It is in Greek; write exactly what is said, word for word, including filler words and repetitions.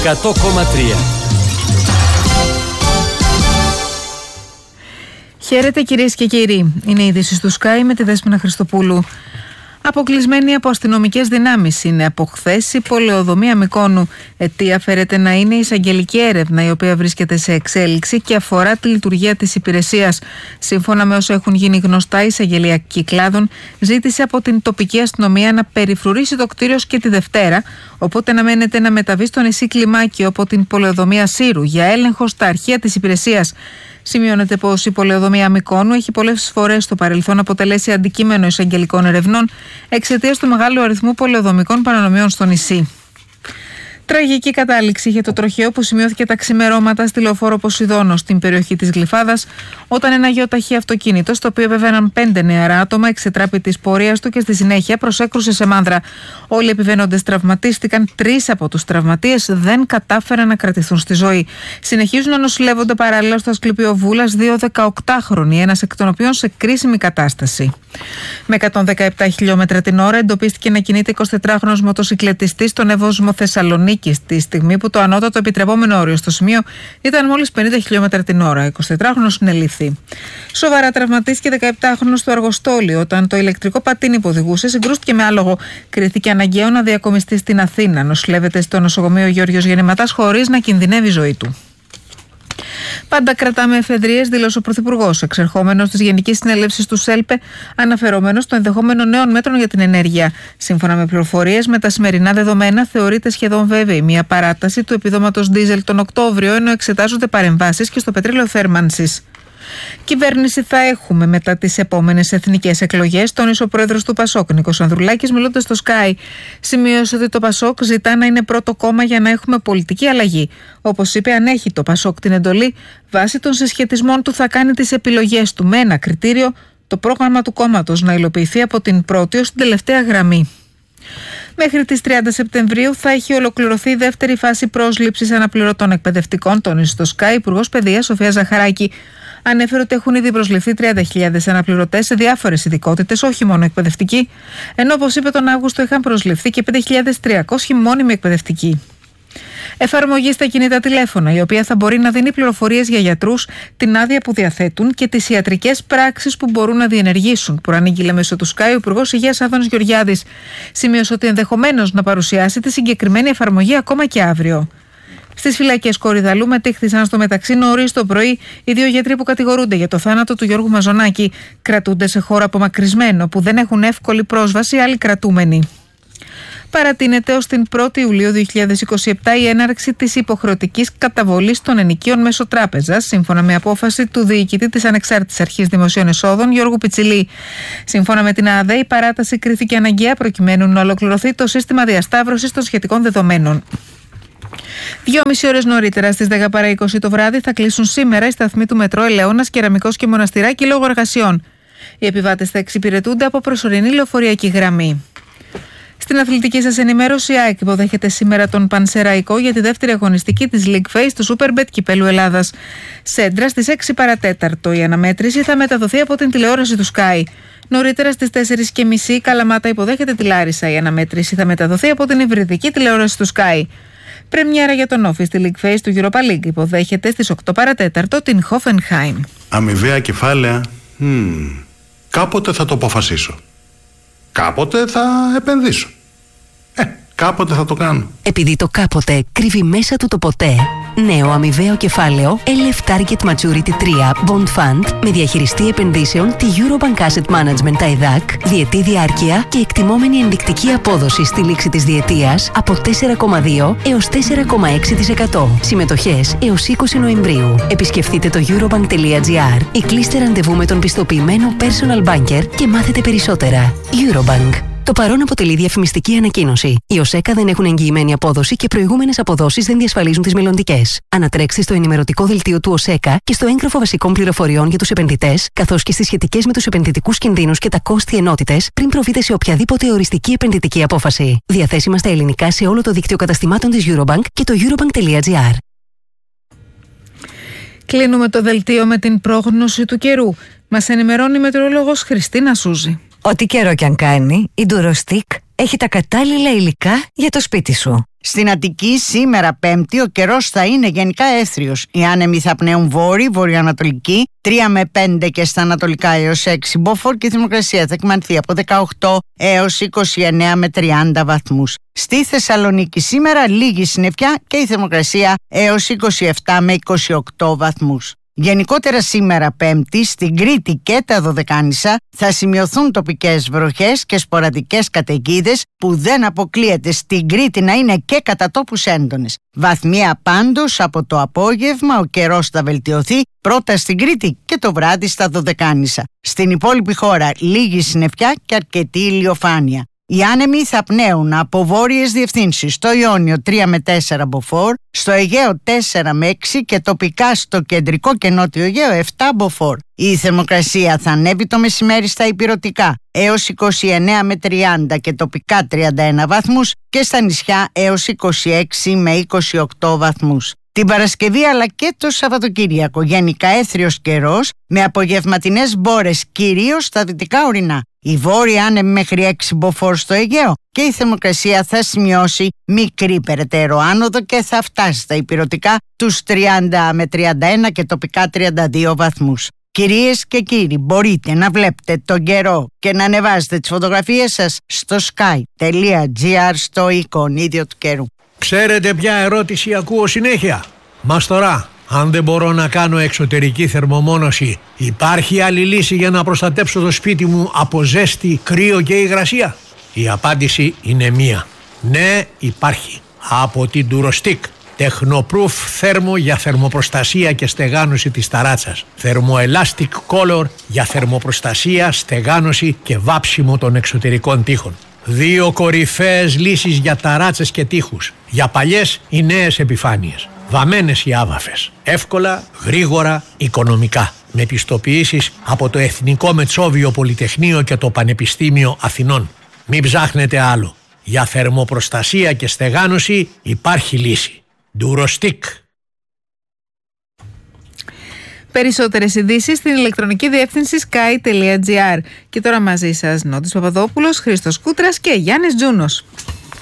εκατό κόμμα τρία. Χαίρετε κυρίες και κύριοι. Είναι η είδηση του Sky με τη Δέσποινα Χριστοπούλου. Αποκλεισμένη από αστυνομικές δυνάμεις είναι από χθες η πολεοδομία Μυκόνου. Αιτία φέρεται να είναι η εισαγγελική έρευνα, η οποία βρίσκεται σε εξέλιξη και αφορά τη λειτουργία της υπηρεσίας. Σύμφωνα με όσα έχουν γίνει γνωστά, η εισαγγελία Κυκλάδων ζήτησε από την τοπική αστυνομία να περιφρουρήσει το κτίριο και τη Δευτέρα, οπότε αναμένεται να μεταβεί στο νησί Κλιμάκιο από την πολεοδομία Σύρου για έλεγχο στα αρχεία της υπηρεσίας. Σημειώνεται πως η πολεοδομία Μυκόνου έχει πολλές φορές στο παρελθόν αποτελέσει αντικείμενο εισαγγελικών ερευνών εξαιτίας του μεγάλου αριθμού πολεοδομικών παρανομιών στο νησί. Τραγική κατάληξη για το τροχαίο που σημειώθηκε τα ξημερώματα στη λεωφόρο Ποσειδώνο στην περιοχή της Γλυφάδας, όταν ένα γεωταχή αυτοκίνητο, στο οποίο επεβαίναν πέντε νεαρά άτομα, εξετράπη της πορείας του και στη συνέχεια προσέκρουσε σε μάνδρα. Όλοι οι επιβαίνοντες τραυματίστηκαν, τρεις από τους τραυματίες δεν κατάφεραν να κρατηθούν στη ζωή. Συνεχίζουν να νοσηλεύονται παράλληλα στο Ασκληπείο Βούλας δύο δεκαοκτάχρονοι, ένας εκ των οποίων σε κρίσιμη κατάσταση. Με εκατόν δεκαεπτά χιλιόμετρα την ώρα εντοπίστηκε να κινείται εικοσιτετράχρονος μοτοσυκλετιστής στον Ευόσμο Θεσσαλονίκη, τη στιγμή που το ανώτατο επιτρεπόμενο όριο στο σημείο ήταν μόλις πενήντα χιλιόμετρα την ώρα. εικοσιτετράχρονος συνελήφθη. Σοβαρά τραυματίστηκε δεκαεπτάχρονος στο Αργοστόλιο, όταν το ηλεκτρικό πατίνι που οδηγούσε συγκρούστηκε με άλογο. Κρίθηκε αναγκαίο να διακομιστεί στην Αθήνα. Νοσηλεύεται στο νοσοκομείο Γεώργιος Γεννηματάς χωρίς να κινδυνεύει η ζωή του. Πάντα κρατάμε εφεδρείες, δήλωσε ο Πρωθυπουργός, εξερχόμενος της Γενικής Συνέλευσης του ΣΕΛΠΕ, αναφερόμενος στο ενδεχόμενο νέων μέτρων για την ενέργεια. Σύμφωνα με πληροφορίες, με τα σημερινά δεδομένα θεωρείται σχεδόν βέβαιη μια παράταση του επιδόματος ντίζελ τον Οκτώβριο, ενώ εξετάζονται παρεμβάσεις και στο πετρέλαιο θέρμανσης. Κυβέρνηση θα έχουμε μετά τις επόμενες εθνικές εκλογές, τόνισε ο πρόεδρος του Πασόκ, Νίκος Ανδρουλάκης, μιλώντας στο Sky. Σημείωσε ότι το Πασόκ ζητά να είναι πρώτο κόμμα για να έχουμε πολιτική αλλαγή. Όπως είπε, αν έχει το Πασόκ την εντολή, βάσει των συσχετισμών του θα κάνει τις επιλογές του με ένα κριτήριο, το πρόγραμμα του κόμματος να υλοποιηθεί από την πρώτη ως την τελευταία γραμμή. Μέχρι τις τριάντα Σεπτεμβρίου θα έχει ολοκληρωθεί η δεύτερη φάση πρόσληψης αναπληρωτών εκπαιδευτικών, τόνισε στο Sky Υπουργός Παιδείας Σοφία Ζαχαράκη. Ανέφερε ότι έχουν ήδη προσληφθεί τριάντα χιλιάδες αναπληρωτές σε διάφορες ειδικότητες, όχι μόνο εκπαιδευτικοί, ενώ όπως είπε τον Αύγουστο είχαν προσληφθεί και πέντε χιλιάδες τριακόσιοι μόνιμοι εκπαιδευτικοί. Εφαρμογή στα κινητά τηλέφωνα, η οποία θα μπορεί να δίνει πληροφορίες για γιατρούς, την άδεια που διαθέτουν και τις ιατρικές πράξεις που μπορούν να διενεργήσουν, προανήγγειλε μέσω του Sky ο Υπουργός Υγείας Άδωνης Γεωργιάδης. Σημείωσε ότι ενδεχομένως να παρουσιάσει τη συγκεκριμένη εφαρμογή ακόμα και αύριο. Στις φυλακές Κορυδαλού μετήχθησαν στο μεταξύ νωρίς το πρωί οι δύο γιατροί που κατηγορούνται για το θάνατο του Γιώργου Μαζονάκη. Κρατούνται σε χώρο απομακρυσμένο που δεν έχουν εύκολη πρόσβαση άλλοι κρατούμενοι. Παρατείνεται ως την πρώτη Ιουλίου δύο χιλιάδες είκοσι επτά η έναρξη της υποχρεωτικής καταβολής των ενοικίων μέσω τράπεζας, σύμφωνα με απόφαση του διοικητή της Ανεξάρτητης Αρχής Δημοσίων Εσόδων, Γιώργου Πιτσιλή. Σύμφωνα με την ΑΔΕ, η παράταση κρίθηκε αναγκαία προκειμένου να ολοκληρωθεί το σύστημα διασταύρωσης των σχετικών δεδομένων. Δυόμιση ώρες νωρίτερα, στις δέκα παρά είκοσι το βράδυ, θα κλείσουν σήμερα οι σταθμοί του μετρό Ελαιώνας, Κεραμικός και Μοναστηράκι λόγω εργασιών. Οι επιβάτες θα εξυπηρετούνται από προσωρινή λεωφορειακή γραμμή. Στην αθλητική σας ενημέρωση, η ΑΕΚ υποδέχεται σήμερα τον Πανσεραϊκό για τη δεύτερη αγωνιστική της League Phase του Superbet Κυπέλλου Ελλάδας. Σέντρα στις έξι παρά τέταρτο. Η αναμέτρηση θα μεταδοθεί από την τηλεόραση του Sky. Νωρίτερα στις τέσσερις και μισή η Καλαμάτα υποδέχεται τη Λάρισα. Η αναμέτρηση θα μεταδοθεί από την υβριδική τηλεόραση του Sky. Πρεμιέρα για τον Όφη στη League Phase του Europa League υποδέχεται στις οκτώ παρά τέταρτο την Hoffenheim. Αμοιβαία κεφάλαια. Hmm. Κάποτε θα το αποφασίσω. Κάποτε θα επενδύσω. Ε, κάποτε θα το κάνω. Επειδή το κάποτε κρύβει μέσα του το ποτέ, νέο αμοιβαίο κεφάλαιο ελ εφ Target Maturity τρία Bond Fund με διαχειριστή επενδύσεων τη Eurobank Asset Management τα ΕΔΑΚ, διετή διάρκεια και εκτιμόμενη ενδεικτική απόδοση στη λήξη της διετίας από τέσσερα κόμμα δύο έως τέσσερα κόμμα έξι τοις εκατό. Συμμετοχές έως είκοσι Νοεμβρίου. Επισκεφτείτε το eurobank τελεία gr ή κλείστε ραντεβού με τον πιστοποιημένο personal banker και μάθετε περισσότερα. Eurobank. Το παρόν αποτελεί διαφημιστική ανακοίνωση. Οι ΟΣΕΚΑ δεν έχουν εγγυημένη απόδοση και προηγούμενες αποδόσεις δεν διασφαλίζουν τις μελλοντικές. Ανατρέξτε στο ενημερωτικό δελτίο του ΟΣΕΚΑ και στο έγγραφο βασικών πληροφοριών για τους επενδυτές, καθώς και στις σχετικές με τους επενδυτικούς κινδύνους και τα κόστη ενότητες, πριν προβείτε σε οποιαδήποτε οριστική επενδυτική απόφαση. Διαθέσιμα στα ελληνικά σε όλο το δίκτυο καταστημάτων της Eurobank και το eurobank τελεία gr. Κλείνουμε το δελτίο με την πρόγνωση του καιρού. Μας ενημερώνει η μετεωρολόγος Χριστίνα Σούζη. Ό,τι καιρό κι αν κάνει, η Durostec έχει τα κατάλληλα υλικά για το σπίτι σου. Στην Αττική σήμερα Πέμπτη ο καιρός θα είναι γενικά έθριος. Οι άνεμοι θα πνέουν βόρειοι, βορειοανατολικοί, τρία με πέντε και στα ανατολικά έως έξι μποφόρ και η θερμοκρασία θα εκμανθεί από δεκαοκτώ έως είκοσι εννέα με τριάντα βαθμούς. Στη Θεσσαλονίκη σήμερα λίγη συννεφιά και η θερμοκρασία έως είκοσι επτά με είκοσι οκτώ βαθμούς. Γενικότερα σήμερα Πέμπτη στην Κρήτη και τα Δωδεκάνησα θα σημειωθούν τοπικές βροχές και σποραδικές καταιγίδες που δεν αποκλείεται στην Κρήτη να είναι και κατά τόπους έντονες. Βαθμία πάντως από το απόγευμα ο καιρός θα βελτιωθεί πρώτα στην Κρήτη και το βράδυ στα Δωδεκάνησα. Στην υπόλοιπη χώρα λίγη συννεφιά και αρκετή ηλιοφάνεια. Οι άνεμοι θα πνέουν από βόρειες διευθύνσεις στο Ιόνιο τρία με τέσσερα μποφόρ, στο Αιγαίο τέσσερα με έξι και τοπικά στο κεντρικό και νότιο Αιγαίο επτά μποφόρ. Η θερμοκρασία θα ανέβει το μεσημέρι στα ηπειρωτικά έως είκοσι εννέα με τριάντα και τοπικά τριάντα ένα βαθμούς και στα νησιά έως είκοσι έξι με είκοσι οκτώ βαθμούς. Την Παρασκευή αλλά και το Σαββατοκύριακο γενικά έθριος καιρός με απογευματινές μπόρες κυρίως στα δυτικά ορεινά. Η βόρεια άνεμη μέχρι έξι μποφόρ στο Αιγαίο και η θερμοκρασία θα σημειώσει μικρή περαιτέρω άνοδο και θα φτάσει στα ηπειρωτικά τους τριάντα με τριάντα ένα και τοπικά τριάντα δύο βαθμούς. Κυρίες και κύριοι, μπορείτε να βλέπετε τον καιρό και να ανεβάζετε τις φωτογραφίες σας στο sky.gr στο εικονίδιο του καιρού. Ξέρετε ποια ερώτηση ακούω συνέχεια? Μαστορά, αν δεν μπορώ να κάνω εξωτερική θερμομόνωση, υπάρχει άλλη λύση για να προστατέψω το σπίτι μου από ζέστη, κρύο και υγρασία? Η απάντηση είναι μία. Ναι, υπάρχει. Από την Durostick. Technoproof θέρμο για θερμοπροστασία και στεγάνωση της ταράτσας. Thermoelastic Color για θερμοπροστασία, στεγάνωση και βάψιμο των εξωτερικών τοίχων. Δύο κορυφαίες λύσεις για ταράτσες και τοίχους. Για παλιές ή νέες επιφάνειες. Βαμμένες ή άβαφες. Εύκολα, γρήγορα, οικονομικά. Με πιστοποιήσεις από το Εθνικό Μετσόβιο Πολυτεχνείο και το Πανεπιστήμιο Αθηνών. Μην ψάχνετε άλλο. Για θερμοπροστασία και στεγάνωση υπάρχει λύση. Durostick. Περισσότερες ειδήσεις στην ηλεκτρονική διεύθυνση sky.gr. Και τώρα μαζί σας Νότης Παπαδόπουλος, Χρήστος Κούτρας και Γιάννης Τζούνος.